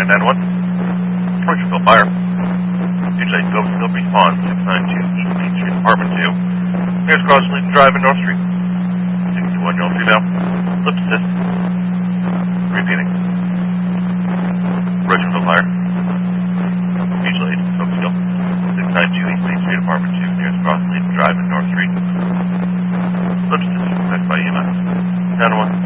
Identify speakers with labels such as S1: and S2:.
S1: 991. Portugal Fire. Usually Gulf response 692 East Main Street, Apartment 2. Here's Cross Lincoln Drive in North Street. 61-year-old female. Lip assist. Repeating. Portugal Fire. Usually Oakville. 692 East Main Street, Apartment 2. Here's Cross Lincoln Drive in North Street. Lip assist. Checked by EMS. 901.